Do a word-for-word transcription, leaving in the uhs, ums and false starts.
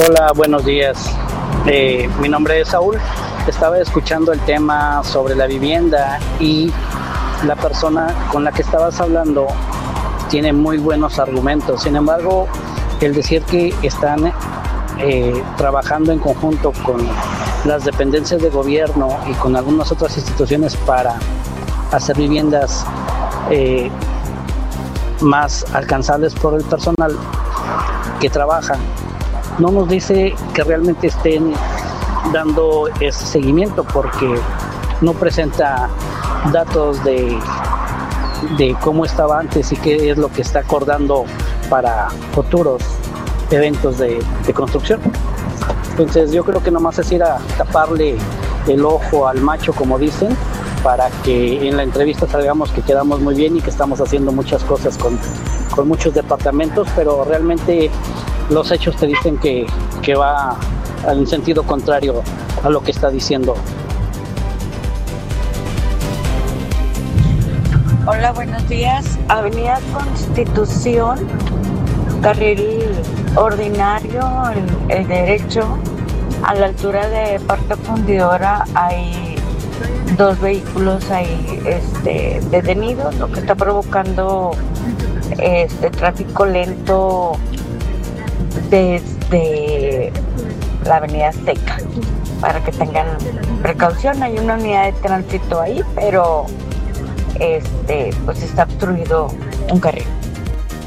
Hola, buenos días. Eh, mi nombre es Saúl. Estaba escuchando el tema sobre la vivienda y la persona con la que estabas hablando tiene muy buenos argumentos. Sin embargo, el decir que están eh, trabajando en conjunto con las dependencias de gobierno y con algunas otras instituciones para hacer viviendas eh, más alcanzables por el personal que trabaja, no nos dice que realmente estén dando ese seguimiento, porque no presenta datos de, de cómo estaba antes y qué es lo que está acordando para futuros eventos de, de construcción. Entonces yo creo que nomás es ir a taparle el ojo al macho, como dicen, para que en la entrevista salgamos que quedamos muy bien y que estamos haciendo muchas cosas con, con muchos departamentos, pero realmente los hechos te dicen que, que va en sentido contrario a lo que está diciendo. Hola, buenos días. Avenida Constitución, carril ordinario, el, el derecho, a la altura de Parque Fundidora hay dos vehículos ahí este, detenidos, lo que está provocando este tráfico lento desde la avenida Azteca, para que tengan precaución. Hay una unidad de tránsito ahí, pero este pues está obstruido un carril.